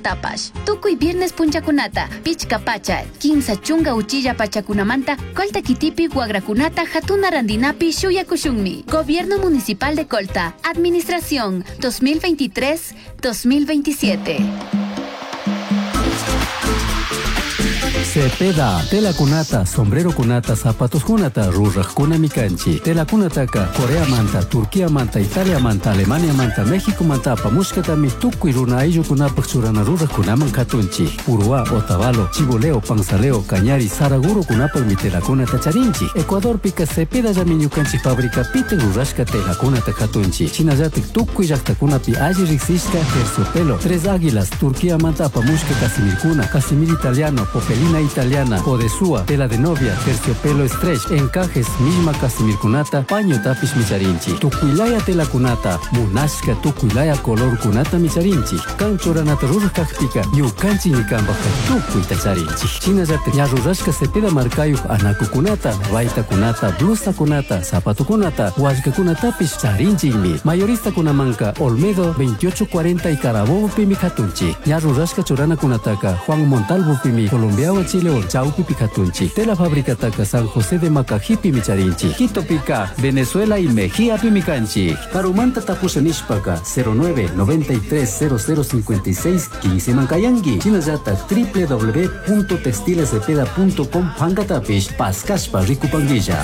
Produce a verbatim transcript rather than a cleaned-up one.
tapash. Tukuy viernes punchakunata, pichka pacha, quinza chunga uchilla pachakunamanta, Colta kitipi guagrakunata hatuna randinapi shuyakushunmi. Gobierno Municipal de Colta. Administración dos mil veintitrés a dos mil veintisiete. Cepeda, tela kunata, sombrero kunata, zapatos kunata, ruraj kuna mikanchi. Tela kunataka, Corea manta, Turquía manta, Italia manta, Alemania manta, México manta, pamushkatami, tukuy runa ayllu kunapak churana ruraj kunaman katunchi. Urua, Otavalo, Chiboleo, Panzaleo, Cañari, Saraguro kunapak mi tela kunata charinchi. Ecuador pika Cepeda yamiñukanchi fabrica pite rurashka tela kunata katunchi. Chinayatik tukuy llaqtakunapi alli riksishka terciopelo. Tres águilas, Turquía manta, pamushka Casimir kuna, Casimir italiano, Popelina italiana, Podesúa, tela de novia, terciopelo stretch, encajes, misma Casimir kunata, paño tapish micharinchi. Tukuylaya tela kunata, munashka tukuylaya color kunata micharinchi. Kanchoranata rurajkakpika, yukanchi nikambaka tukuy tacharinchi. Chinayate yarurashka Cepeda markayuj anaku kunata, raita kunata, blusa kunata, zapato kunata, washka kunatapish charinchimi. Mayorista kunamanka, Olmedo veintiocho cuarenta y Carabobo pimi katunchi. Yarurashka chorana kunataka, Juan Montalvo pimi, Colombiao Chile o Chaupi Picatunchi. Tela fábrica Taca San José de Macajipi Micharinchi. Quito Pica, Venezuela y Mejía Pimicanchi. Carumanta Tapusanishpaca cero nueve noventa y tres cero cero cincuenta y seis quince Mancayangi. Chinayata w w w punto textilecepeda punto com Pangatapish Pascashpa Ricupanguilla.